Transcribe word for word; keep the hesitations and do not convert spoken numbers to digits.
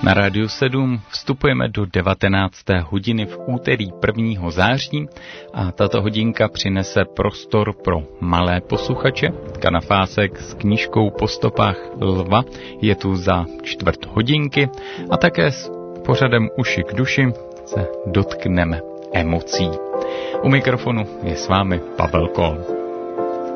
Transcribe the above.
Na Rádiu sedm vstupujeme do devatenácté hodiny v úterý prvního září a tato hodinka přinese prostor pro malé posluchače. Kanafásek s knížkou Po stopách lva je tu za čtvrt hodinky a také s pořadem Uši k duši se dotkneme emocí. U mikrofonu je s vámi Pavel Kol.